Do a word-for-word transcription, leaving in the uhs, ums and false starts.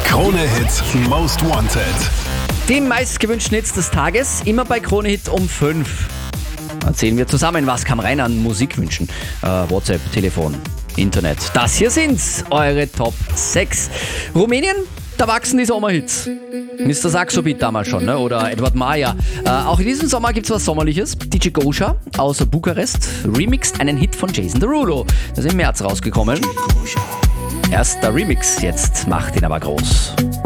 Krone-Hit Most Wanted. Die meistgewünschten Hits des Tages, immer bei Krone-Hit um fünf. Erzählen wir zusammen, was kam rein an Musikwünschen. Äh, WhatsApp, Telefon, Internet. Das hier sind eure Top sechs. Rumänien, da wachsen die Sommerhits. Mister Saxo Beat damals schon, ne? Oder Edward Maya. Äh, auch in diesem Sommer gibt's was Sommerliches. D J Gosha aus Bukarest remixt einen Hit von Jason Derulo. Das ist im März rausgekommen. Erster Remix, jetzt macht ihn aber groß.